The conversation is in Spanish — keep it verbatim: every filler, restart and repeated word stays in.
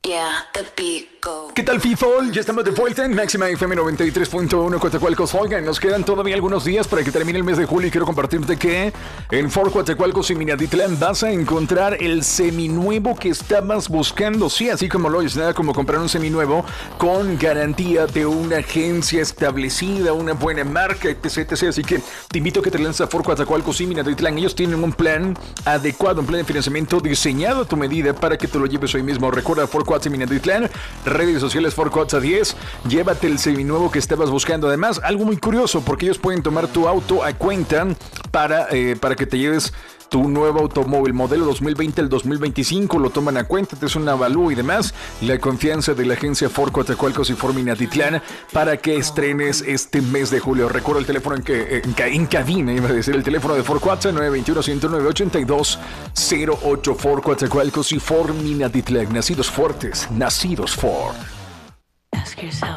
Yeah, the beat go. ¿Qué tal, people? Ya estamos de vuelta en Máxima F M noventa y tres punto uno Coatzacoalcos. Oigan, nos quedan todavía algunos días para que termine el mes de julio y quiero compartirte que en Ford Coatzacoalcos y Minatitlán vas a encontrar el seminuevo que estabas buscando. Sí, así como lo oyes, nada como comprar un seminuevo con garantía de una agencia establecida, una buena marca, etc, etcétera. Así que te invito a que te lances a Ford Coatzacoalcos y Minatitlán. Ellos tienen un plan adecuado, un plan de financiamiento diseñado a tu medida para que te lo lleves hoy mismo. Recuerda Ford Coatzacoalcos y Minatitlán, redes sociales Ford Coatzacoalcos diez, llévate el seminuevo que estabas buscando. Además, algo muy curioso, porque ellos pueden tomar tu auto a cuenta para, eh, para que te lleves tu nuevo automóvil, modelo dos mil veinte al dos mil veinticinco, lo toman a cuenta, te es un avalúo y demás. La confianza de la agencia Ford Coatzacoalcos y Ford Minatitlán para que estrenes este mes de julio. Recuerda el teléfono en, que, en, en cabina, iba a decir, el teléfono de Ford Coatzacoalcos, nueve dos uno, uno nueve, ocho dos cero ocho. Ford Coatzacoalcos y Ford Minatitlán, nacidos fuertes, nacidos Ford. Ask yourself.